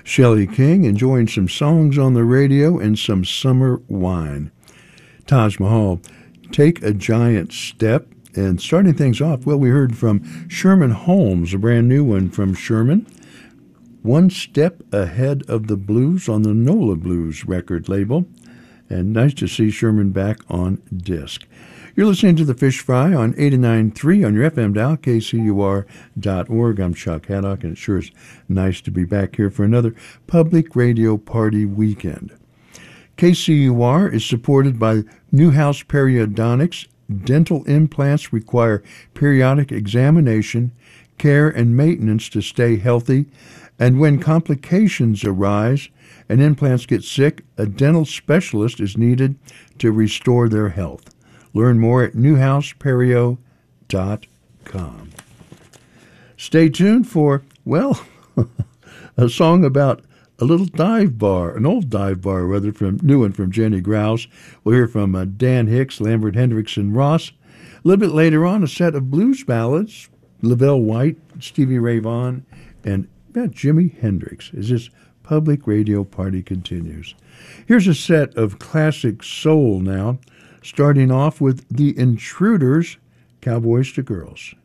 Shelley King enjoying some songs on the radio and some summer wine. Taj Mahal, Take a Giant Step. And starting things off, well, we heard from Sherman Holmes, a brand new one from Sherman. One Step Ahead of the Blues on the NOLA Blues record label. And nice to see Sherman back on disc. You're listening to The Fish Fry on 89.3 on your FM dial, KCUR.org. I'm Chuck Haddock, and it sure is nice to be back here for another Public Radio Party weekend. KCUR is supported by Newhouse Periodontics. Dental implants require periodic examination, care, and maintenance to stay healthy, and when complications arise and implants get sick, a dental specialist is needed to restore their health. Learn more at newhouseperio.com. Stay tuned for, well, a song about a little dive bar, an old dive bar, rather, new one from Jenny Grouse. We'll hear from Dan Hicks, Lambert Hendrickson Ross. A little bit later on, a set of blues ballads, Lavelle White, Stevie Ray Vaughan, and Jimi Hendrix, as this Public Radio Party continues. Here's a set of classic soul now, starting off with The Intruders, Cowboys to Girls.